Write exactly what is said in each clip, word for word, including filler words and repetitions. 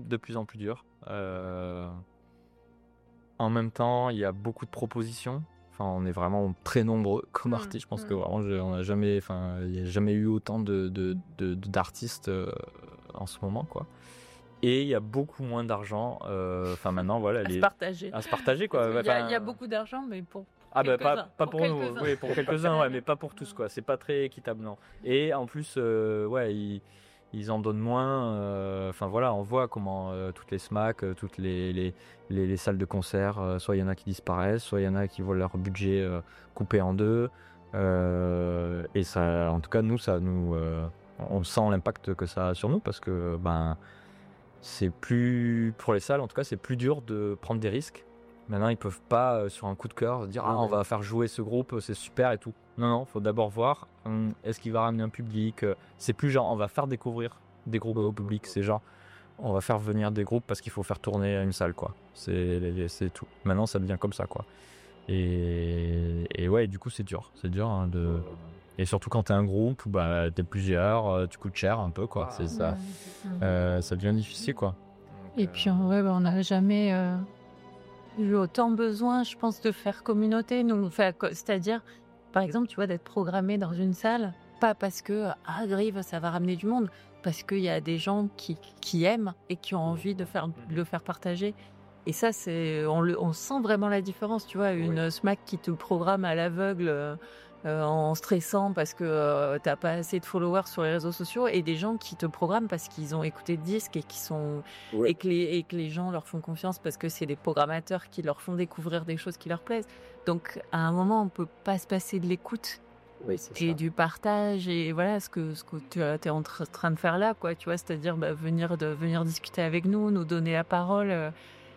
de plus en plus dur. Euh... En même temps, il y a beaucoup de propositions. Enfin, on est vraiment très nombreux comme Mmh, artistes. Je pense mmh. que vraiment, je- on a jamais, enfin, il n'y a jamais eu autant de, de, de- de- d'artistes euh, en ce moment, quoi. Et il y a beaucoup moins d'argent. euh, Enfin, maintenant, voilà, À se les... partager. à se partager, quoi. Parce qu'il y, a- Enfin, il y a beaucoup d'argent, mais pour Ah bah quelques-uns. pas, pas pour, nous, quelques-uns. oui, pour quelques-uns, ouais, mais pas pour tous, quoi. C'est pas très équitable, non. Et en plus, euh, ouais, ils, ils en donnent moins. euh, Enfin voilà, on voit comment euh, toutes les SMAC, euh, toutes les, les, les, les salles de concert, euh, soit il y en a qui disparaissent, soit il y en a qui voient leur budget euh, coupé en deux. Euh, et ça, en tout cas, nous, ça nous, euh, on sent l'impact que ça a sur nous parce que ben, c'est plus pour les salles, en tout cas, c'est plus dur de prendre des risques. Maintenant, ils peuvent pas, euh, sur un coup de cœur, dire ah, on va faire jouer ce groupe, c'est super et tout. Non, non, faut d'abord voir hum, est-ce qu'il va ramener un public. euh, C'est plus genre on va faire découvrir des groupes au public. C'est genre on va faire venir des groupes parce qu'il faut faire tourner une salle, quoi. C'est c'est tout. Maintenant, ça devient comme ça, quoi. Et, et ouais, du coup, c'est dur. C'est dur hein, de. Et surtout quand t'es un groupe, bah t'es plusieurs, euh, tu coûtes cher un peu, quoi. C'est ça. Mmh. Euh, ça devient difficile, quoi. Et puis, en vrai, bah, on n'a jamais euh, eu autant besoin, je pense, de faire communauté. Nous, enfin, co- c'est-à-dire, par exemple, tu vois, d'être programmé dans une salle, pas parce que, ah, Grive, ça va ramener du monde, parce qu'il y a des gens qui, qui aiment et qui ont envie de, faire, de le faire partager. Et ça, c'est, on, le, on sent vraiment la différence, tu vois, une SMAC qui te programme à l'aveugle euh, euh, en stressant parce que euh, t'as pas assez de followers sur les réseaux sociaux, et des gens qui te programment parce qu'ils ont écouté le disque et qui sont Ouais. et que les et que les gens leur font confiance parce que c'est des programmateurs qui leur font découvrir des choses qui leur plaisent. Donc à un moment, on peut pas se passer de l'écoute Oui, c'est et ça. du partage, et voilà ce que ce que tu es en tra- train de faire là, quoi, tu vois, c'est-à-dire bah, venir de venir discuter avec nous, nous donner la parole. euh,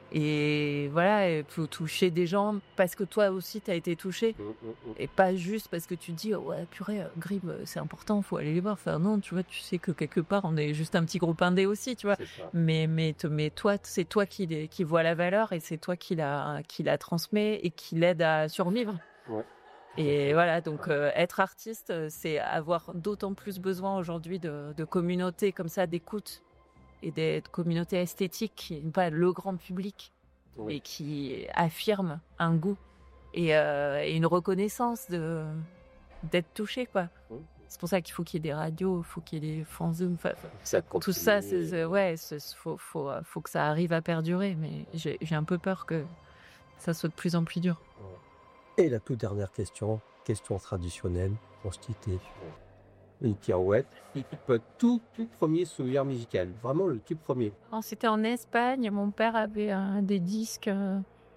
Et voilà, et faut toucher des gens parce que toi aussi t'as été touché, Mm, mm, mm. et pas juste parce que tu te dis oh, ouais purée, euh, Grib, euh, c'est important, faut aller les voir. Enfin non, tu vois, tu sais que quelque part on est juste un petit groupe indé aussi, tu vois. C'est ça. Mais mais te- mais toi, c'est toi qui les- qui vois la valeur, et c'est toi qui la qui la transmet et qui l'aide à survivre. Ouais. Et voilà, donc euh, être artiste, euh, c'est avoir d'autant plus besoin aujourd'hui de, de communautés comme ça, d'écoute, et des communautés esthétiques qui n'est pas le grand public, Oui. et qui affirment un goût et, euh, et une reconnaissance de d'être touché, quoi. Oui. C'est pour ça qu'il faut qu'il y ait des radios, il faut qu'il y ait des fanzines, enfin, Ça tout continue. ça, c'est, c'est- ouais, c'est, faut, faut, faut que ça arrive à perdurer, mais j'ai, j'ai un peu peur que ça soit de plus en plus dur. Et la toute dernière question, question traditionnelle pour se quitter. Une pirouette. Votre tout, tout premier souvenir musical. Vraiment le tout premier. Quand c'était en Espagne, mon père avait un, des disques. euh,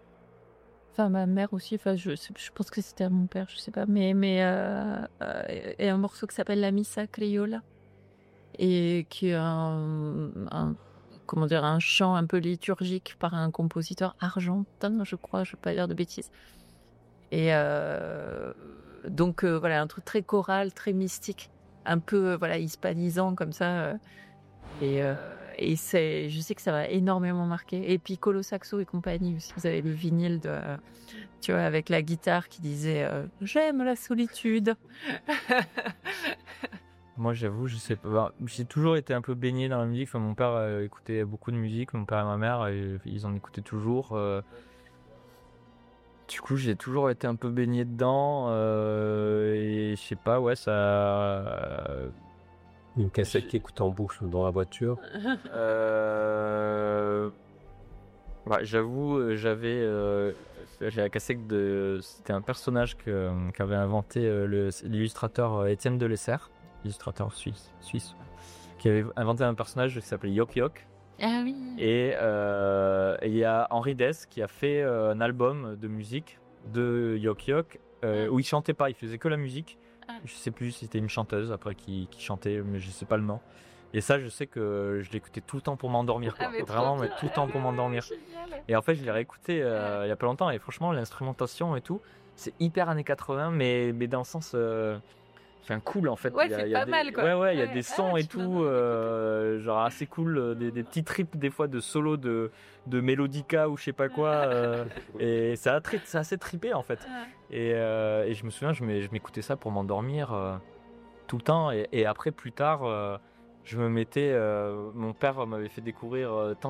Enfin, ma mère aussi. Enfin, je, sais- je pense que c'était à mon père, je sais pas. Mais, mais euh, euh, et un morceau qui s'appelle La Missa Criolla, et qui est un, un- comment dire, un chant un peu liturgique par un compositeur argentin, je crois. Je vais pas dire de bêtises. Et euh, donc euh, voilà, un truc très choral, très mystique, un peu euh, voilà hispanisant comme ça. euh, et euh, et c'est, je sais que ça va énormément marquer. Et puis Colo Saxo et compagnie aussi. Vous avez le vinyle de, euh, tu vois, avec la guitare qui disait euh, j'aime la solitude. Moi, j'avoue, je sais pas. J'ai toujours été un peu baigné dans la musique. Enfin, mon père euh, écoutait beaucoup de musique, mon père et ma mère, et ils en écoutaient toujours. euh. Du coup, j'ai toujours été un peu baigné dedans. euh, Et je sais pas, ouais, ça. euh, Une cassette qui écoute en bouche dans la voiture. Euh... bah, j'avoue, euh, j'avais euh, j'ai la cassette de. C'était un personnage que qu'avait inventé euh, le- l'illustrateur euh, Étienne Delessert, illustrateur suisse, suisse, qui avait inventé un personnage qui s'appelait Yok Yok. Ah oui. Et euh, et il y a Henri Dess qui a fait euh, un album de musique de Yok Yok euh, où il chantait pas, il faisait que la musique. Ah. Je sais plus si c'était une chanteuse après qui, qui chantait, mais je sais pas le nom. Et ça, je sais que je l'écoutais tout le temps pour m'endormir, quoi. Ah, mais trop Vraiment, mais bien. tout le temps pour m'endormir. Génial. Et en fait, je l'ai réécouté euh, il y a pas longtemps, et franchement, l'instrumentation et tout, c'est hyper années quatre-vingts, mais, mais dans le sens. Euh, Enfin, cool en fait. Ouais, Il y a- c'est il y a pas des... mal, quoi. Ouais, ouais, il y a Ouais. des sons Ah, et tu m'as tout, donné euh, genre assez cool, euh, des, des petits trips des fois de solo de, de Melodica ou je sais pas quoi. euh, et c'est assez, c'est assez trippé en fait. Ah. Et, euh, et je me souviens, je m'ai- je m'écoutais ça pour m'endormir euh, tout le temps. Et, et après, plus tard, euh, je me mettais. euh, mon père m'avait fait découvrir euh, tant